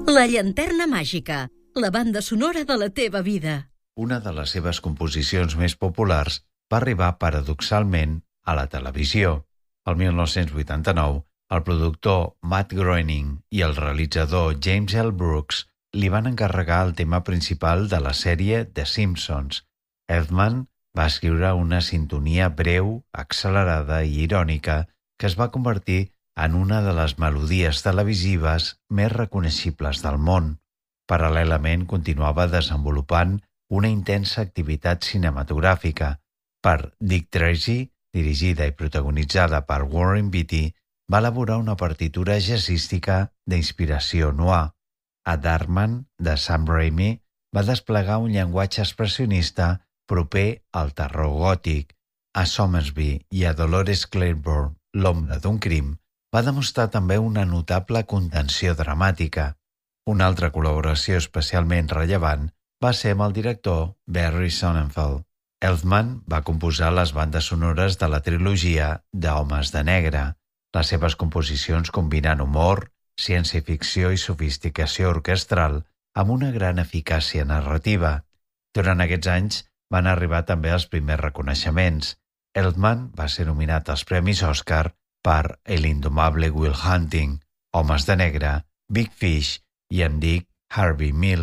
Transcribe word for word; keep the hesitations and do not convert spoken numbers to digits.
La llanterna màgica, la banda sonora de la teva vida. Una de les seves composicions més populars va arribar paradoxalment a la televisió. El mil nou-cents vuitanta-nou, el productor Matt Groening i el realitzador James L. Brooks li van encarregar el tema principal de la sèrie The Simpsons. Elfman va escriure una sintonia breu, accelerada i irònica que es va convertir en una de les melodies televisives més reconeixibles del món. Paral·lelament continuava desenvolupant una intensa activitat cinematogràfica. Per Dick Tracy, dirigida i protagonitzada per Warren Beatty, va elaborar una partitura jazzística d'inspiració noir. A Darkman, de Sam Raimi, va desplegar un llenguatge expressionista proper al terror gòtic. A Somersby i a Dolores Claiborne, L'ombra d'un crim, va demostrar també una notable contenció dramàtica. Una altra col·laboració especialment rellevant va ser amb el director Barry Sonnenfeld. Elfman va composar les bandes sonores de la trilogia d'Homes de Negre. Les seves composicions combinen humor, ciència-ficció i sofisticació orquestral amb una gran eficàcia narrativa. Durant aquests anys van arribar també els primers reconeixements. Elfman va ser nominat als Premis Oscar per El indomable Will Hunting, Homes de Negre, Big Fish i Em dic Harvey Milk.